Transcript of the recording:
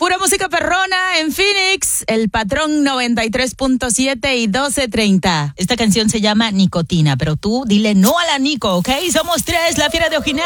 Pura música perrona en Phoenix, El Patrón 93.7 y 12:30. Esta canción se llama Nicotina, pero tú dile no a la Nico, ¿ok? Somos 3, la Fiera de Ojinaga.